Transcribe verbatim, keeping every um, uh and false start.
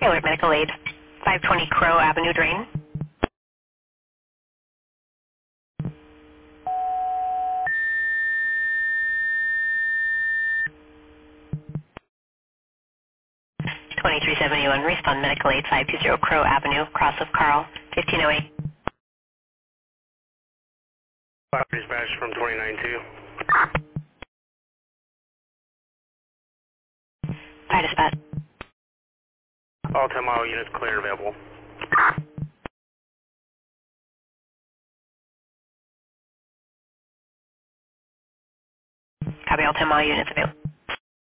Alert Medical Aid, five twenty Crow Avenue, Drain. twenty-three seventy-one, respond Medical Aid, five two zero Crow Avenue, cross of Carl, fifteen oh eight. Five dispatch from twenty-nine two. Hi, dispatch. All ten mile units clear and available. Copy, all ten mile units available.